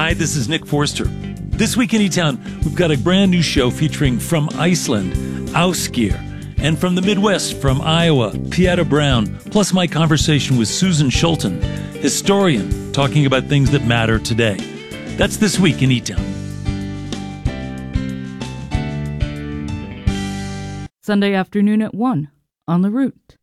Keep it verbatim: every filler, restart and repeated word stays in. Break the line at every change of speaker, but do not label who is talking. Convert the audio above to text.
Hi, this is Nick Forster. This week in E-Town, we've got a brand new show featuring from Iceland, Ásgeir, and from the Midwest, from Iowa, Pieta Brown, plus my conversation with Susan Schulten, historian, talking about things that matter today. That's This Week in E-Town.
Sunday afternoon at one on The Root.